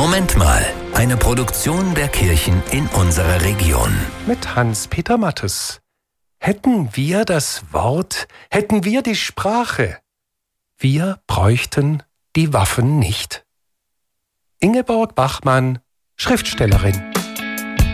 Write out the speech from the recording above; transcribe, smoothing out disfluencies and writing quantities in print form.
Moment mal, eine Produktion der Kirchen in unserer Region. Mit Hans-Peter Mattes. Hätten wir das Wort, hätten wir die Sprache, wir bräuchten die Waffen nicht. Ingeborg Bachmann, Schriftstellerin.